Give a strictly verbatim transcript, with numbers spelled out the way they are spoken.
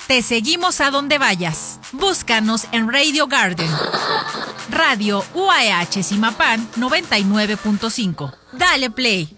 Te seguimos a donde vayas. Búscanos en Radio Garden. Radio U A H Zimapán noventa y nueve punto cinco. Dale play.